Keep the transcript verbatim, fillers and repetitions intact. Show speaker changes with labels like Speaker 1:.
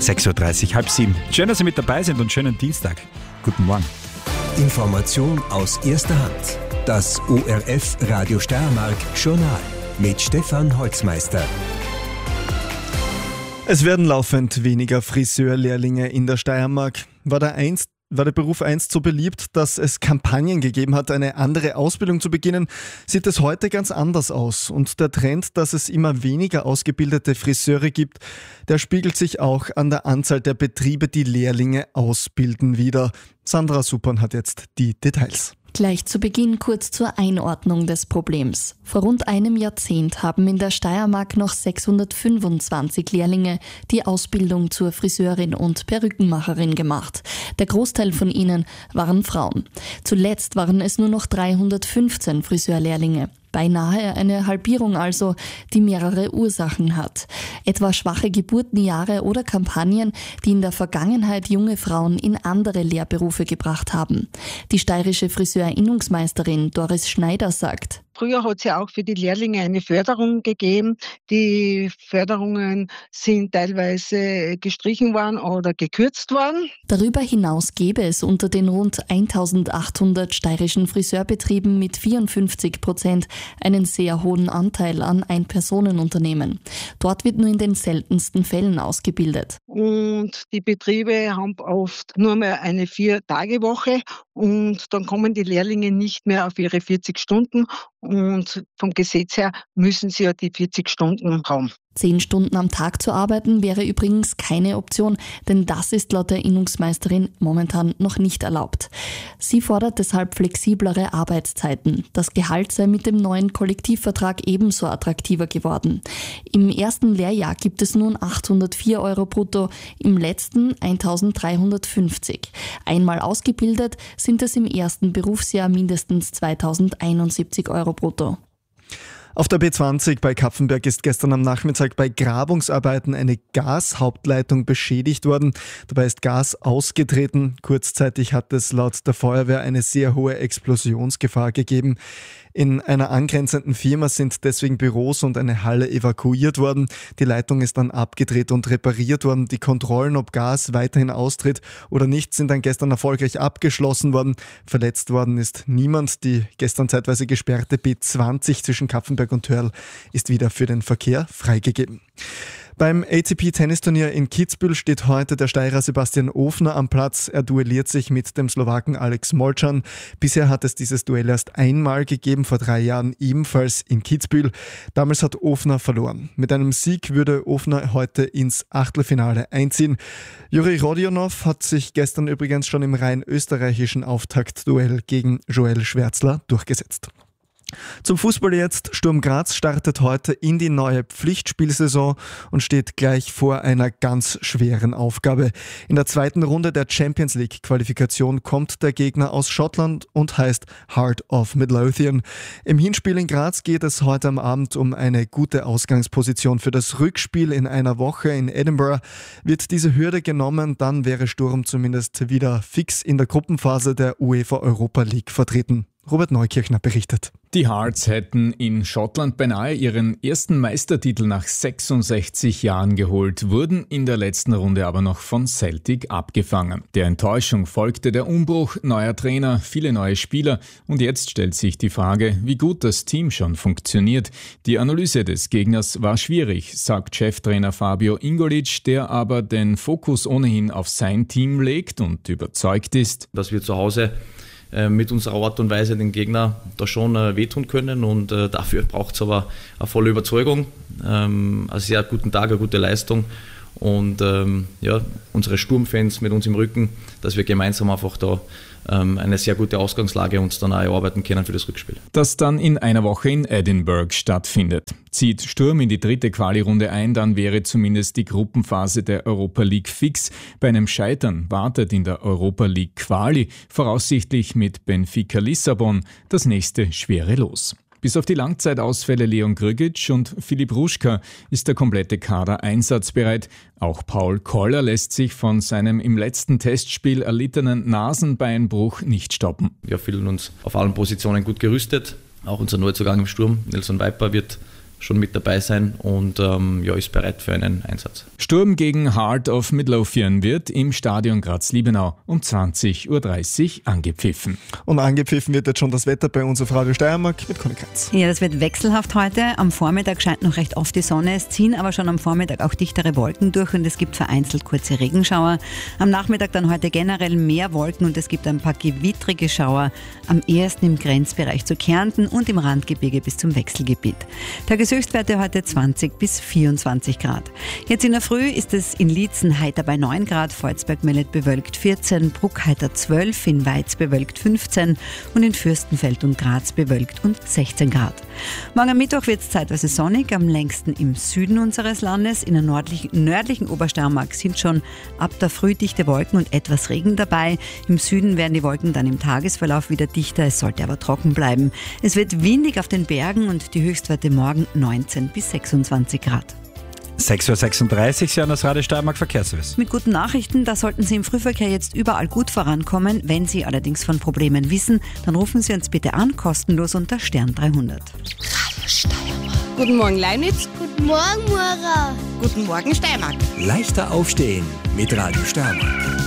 Speaker 1: sechs Uhr dreißig, halb sieben. Schön, dass Sie mit dabei sind und schönen Dienstag. Guten Morgen.
Speaker 2: Information aus erster Hand. Das O R F Radio Steiermark Journal mit Stefan Holzmeister.
Speaker 3: Es werden laufend weniger Friseurlehrlinge in der Steiermark. War der, einst, war der Beruf einst so beliebt, dass es Kampagnen gegeben hat, eine andere Ausbildung zu beginnen, sieht es heute ganz anders aus. Und der Trend, dass es immer weniger ausgebildete Friseure gibt, der spiegelt sich auch an der Anzahl der Betriebe, die Lehrlinge ausbilden, wider. Sandra Suppan hat jetzt die Details.
Speaker 4: Gleich zu Beginn kurz zur Einordnung des Problems. Vor rund einem Jahrzehnt haben in der Steiermark noch sechshundertfünfundzwanzig Lehrlinge die Ausbildung zur Friseurin und Perückenmacherin gemacht. Der Großteil von ihnen waren Frauen. Zuletzt waren es nur noch dreihundertfünfzehn Friseurlehrlinge. Beinahe eine Halbierung also, die mehrere Ursachen hat. Etwa schwache Geburtenjahre oder Kampagnen, die in der Vergangenheit junge Frauen in andere Lehrberufe gebracht haben. Die steirische Friseurinnungsmeisterin Doris Schneider sagt:
Speaker 5: Früher hat es ja auch für die Lehrlinge eine Förderung gegeben. Die Förderungen sind teilweise gestrichen worden oder gekürzt worden.
Speaker 4: Darüber hinaus gäbe es unter den rund eintausendachthundert steirischen Friseurbetrieben mit vierundfünfzig Prozent einen sehr hohen Anteil an Ein-Personen-Unternehmen. Dort wird nur in den seltensten Fällen ausgebildet.
Speaker 5: Und die Betriebe haben oft nur mehr eine Vier-Tage-Woche und dann kommen die Lehrlinge nicht mehr auf ihre vierzig Stunden. Und vom Gesetz her müssen sie ja die vierzig Stunden haben.
Speaker 4: Zehn Stunden am Tag zu arbeiten wäre übrigens keine Option, denn das ist laut der Innungsmeisterin momentan noch nicht erlaubt. Sie fordert deshalb flexiblere Arbeitszeiten. Das Gehalt sei mit dem neuen Kollektivvertrag ebenso attraktiver geworden. Im ersten Lehrjahr gibt es nun achthundertvier Euro brutto, im letzten eintausenddreihundertfünfzig. Einmal ausgebildet sind es im ersten Berufsjahr mindestens zweitausendeinundsiebzig Euro brutto.
Speaker 3: Auf der B zwanzig bei Kapfenberg ist gestern am Nachmittag bei Grabungsarbeiten eine Gashauptleitung beschädigt worden. Dabei ist Gas ausgetreten. Kurzzeitig hat es laut der Feuerwehr eine sehr hohe Explosionsgefahr gegeben. In einer angrenzenden Firma sind deswegen Büros und eine Halle evakuiert worden. Die Leitung ist dann abgedreht und repariert worden. Die Kontrollen, ob Gas weiterhin austritt oder nicht, sind dann gestern erfolgreich abgeschlossen worden. Verletzt worden ist niemand. Die gestern zeitweise gesperrte B zwanzig zwischen Kapfenberg und Hörl ist wieder für den Verkehr freigegeben. Beim A T P-Tennisturnier in Kitzbühel steht heute der Steirer Sebastian Ofner am Platz. Er duelliert sich mit dem Slowaken Alex Molcan. Bisher hat es dieses Duell erst einmal gegeben, vor drei Jahren ebenfalls in Kitzbühel. Damals hat Ofner verloren. Mit einem Sieg würde Ofner heute ins Achtelfinale einziehen. Juri Rodionov hat sich gestern übrigens schon im rein österreichischen Auftaktduell gegen Joel Schwärzler durchgesetzt. Zum Fußball jetzt. Sturm Graz startet heute in die neue Pflichtspielsaison und steht gleich vor einer ganz schweren Aufgabe. In der zweiten Runde der Champions League Qualifikation kommt der Gegner aus Schottland und heißt Heart of Midlothian. Im Hinspiel in Graz geht es heute am Abend um eine gute Ausgangsposition für das Rückspiel in einer Woche in Edinburgh. Wird diese Hürde genommen, dann wäre Sturm zumindest wieder fix in der Gruppenphase der UEFA Europa League vertreten. Robert Neukirchner berichtet.
Speaker 6: Die Hearts hätten in Schottland beinahe ihren ersten Meistertitel nach sechsundsechzig Jahren geholt, wurden in der letzten Runde aber noch von Celtic abgefangen. Der Enttäuschung folgte der Umbruch, neuer Trainer, viele neue Spieler und jetzt stellt sich die Frage, wie gut das Team schon funktioniert. Die Analyse des Gegners war schwierig, sagt Cheftrainer Fabio Ingolic, der aber den Fokus ohnehin auf sein Team legt und überzeugt ist,
Speaker 7: dass wir zu Hause mit unserer Art und Weise den Gegner da schon äh, wehtun können und äh, dafür braucht es aber eine volle Überzeugung, ähm, einen sehr guten Tag, eine gute Leistung und ähm, ja, unsere Sturmfans mit uns im Rücken, dass wir gemeinsam einfach da ähm, eine sehr gute Ausgangslage uns dann auch erarbeiten können für das Rückspiel.
Speaker 6: Das dann in einer Woche in Edinburgh stattfindet. Zieht Sturm in die dritte Quali-Runde ein, dann wäre zumindest die Gruppenphase der Europa League fix. Bei einem Scheitern wartet in der Europa League Quali voraussichtlich mit Benfica Lissabon das nächste schwere Los. Bis auf die Langzeitausfälle Leon Grgic und Filip Ruschka ist der komplette Kader einsatzbereit. Auch Paul Koller lässt sich von seinem im letzten Testspiel erlittenen Nasenbeinbruch nicht stoppen.
Speaker 7: Wir fühlen uns auf allen Positionen gut gerüstet. Auch unser Neuzugang im Sturm, Nelson Viper, wird schon mit dabei sein und ähm, ja, ist bereit für einen Einsatz.
Speaker 6: Sturm gegen Heart of Midlothian wird im Stadion Graz-Liebenau um zwanzig Uhr dreißig angepfiffen.
Speaker 3: Und angepfiffen wird jetzt schon das Wetter bei uns auf Radio Steiermark mit Conny Kranz.
Speaker 8: Ja, das wird wechselhaft heute. Am Vormittag scheint noch recht oft die Sonne. Es ziehen aber schon am Vormittag auch dichtere Wolken durch und es gibt vereinzelt kurze Regenschauer. Am Nachmittag dann heute generell mehr Wolken und es gibt ein paar gewittrige Schauer. Am ehesten im Grenzbereich zu Kärnten und im Randgebirge bis zum Wechselgebiet. Tageshöchstwerte heute zwanzig bis vierundzwanzig Grad. Jetzt in der Früh ist es in Liezen heiter bei neun Grad, Volzberg meldet bewölkt vierzehn, Bruck heiter zwölf, in Weiz bewölkt fünfzehn und in Fürstenfeld und Graz bewölkt und sechzehn Grad. Morgen am Mittwoch wird es zeitweise sonnig, am längsten im Süden unseres Landes. In der nördlichen, nördlichen Obersteiermark sind schon ab der Früh dichte Wolken und etwas Regen dabei. Im Süden werden die Wolken dann im Tagesverlauf wieder dichter, es sollte aber trocken bleiben. Es wird windig auf den Bergen und die Höchstwerte morgen neunzehn bis sechsundzwanzig Grad.
Speaker 1: sechs Uhr sechsunddreißig, Sie haben das Radio Steiermark Verkehrsservice.
Speaker 8: Mit guten Nachrichten, da sollten Sie im Frühverkehr jetzt überall gut vorankommen. Wenn Sie allerdings von Problemen wissen, dann rufen Sie uns bitte an, kostenlos unter Stern dreihundert.
Speaker 9: Radio Steiermark.
Speaker 10: Guten Morgen Leibniz.
Speaker 9: Guten Morgen, Mura.
Speaker 10: Guten Morgen Steiermark.
Speaker 2: Leichter aufstehen mit Radio Steiermark.